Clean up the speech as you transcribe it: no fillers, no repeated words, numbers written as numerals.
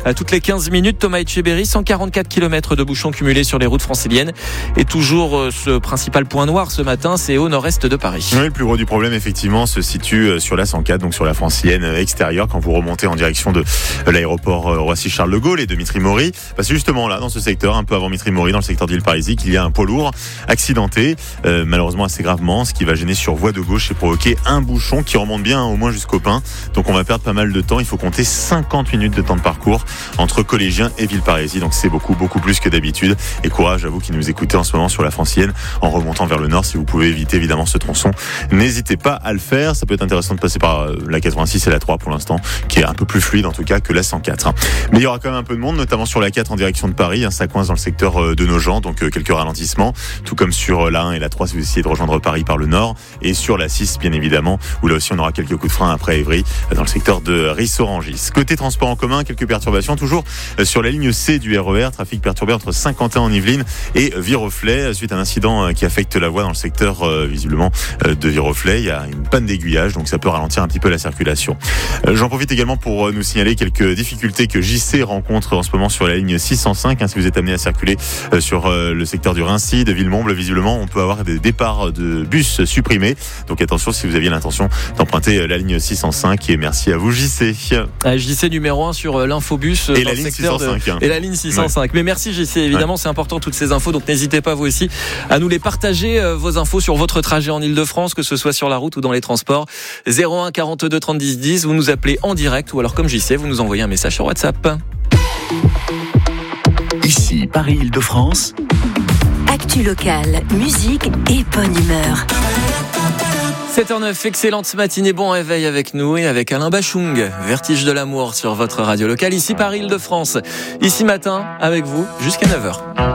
toutes les 15 minutes. Thomas Etcheberry, 144 km de bouchons cumulés sur les routes franciliennes. Et toujours ce principal point noir ce matin, c'est au nord-est de Paris. Oui, le plus gros du problème, effectivement, se situe sur la 104, donc sur la francilienne extérieure, quand vous remontez en direction de l'aéroport Roissy-Charles de Gaulle et de Mitry-Mory. Parce que justement, là, dans ce secteur, un peu avant Mitry-Mory, dans le secteur de Villeparisis, il y a un poids lourd accidenté, malheureusement assez gravement, ce qui va gêner sur voie de gauche et provoquer un bouchon qui remonte bien au moins jusqu'au Pin. Donc on va perdre pas mal de temps. Il faut compter 50 minutes de temps de parcours entre Collégiens et Villeparisis. Donc c'est beaucoup plus que d'habitude. Et courage à vous qui nous écoutez en ce moment sur la francilienne en remontant vers le nord. Si vous pouvez éviter évidemment ce tronçon, n'hésitez pas à le faire. Ça peut être intéressant de passer par la 86 et la 3 pour l'instant, qui est un peu plus fluide en tout cas que la 104. Mais il y aura quand même un peu de monde, notamment sur la 4 en direction de Paris. Ça coince dans le secteur de Nogent, donc quelques ralentissements. Tout comme sur la 1 et la 3 si vous essayez de rejoindre Paris par le nord. Et sur la 6 bien évidemment, où là aussi on aura quelques coups de frein après Évry, dans le secteur de Ris-Orangis. Côté transport en commun, quelques perturbations toujours sur la ligne C du RER. Trafic perturbé entre Saint-Quentin en Yvelines et Viroflay suite à un incident qui affecte la voie dans le secteur visiblement de Viroflay. Il y a une panne d'aiguillage, donc ça peut ralentir un petit peu la circulation. J'en profite également pour nous signaler quelques difficultés que JC rencontre en ce moment sur la ligne 605. Si vous êtes amené à circuler sur le secteur du Raincy, de Villemomble, visiblement on peut avoir des départs de bus supprimés. Donc attention si vous aviez l'intention d'emprunter la ligne 605. Et merci à vous JC. JC numéro 1 sur l'infobus et la ligne 605. Et la ligne 605. Ouais. Mais merci JC, évidemment c'est important toutes ces infos, donc n'hésitez pas vous aussi à nous les partager, vos infos sur votre trajet en Ile-de-France, que ce soit sur la route ou dans les transports. 01 42 30 10 10, vous nous appelez en direct ou alors comme JC, vous nous envoyez un message sur WhatsApp. Ici Paris Ile-de-France. Actu locale, musique et bonne humeur. 7h09, excellente matinée, bon réveil avec nous et avec Alain Bachung. Vertige de l'amour sur votre radio locale, ici Paris Ile-de-France. Ici matin, avec vous, jusqu'à 9h.